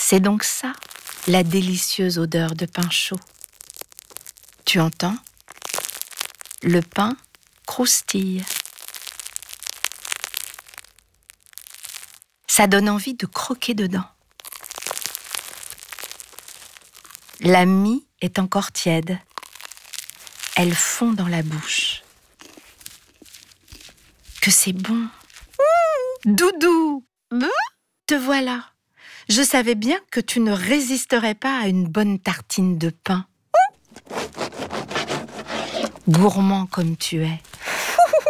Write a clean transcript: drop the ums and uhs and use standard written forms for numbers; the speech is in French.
C'est donc ça, la délicieuse odeur de pain chaud. Tu entends ? Le pain croustille. Ça donne envie de croquer dedans. La mie est encore tiède. Elle fond dans la bouche. Que c'est bon. Doudou, te voilà. Je savais bien que tu ne résisterais pas à une bonne tartine de pain. Gourmand comme tu es.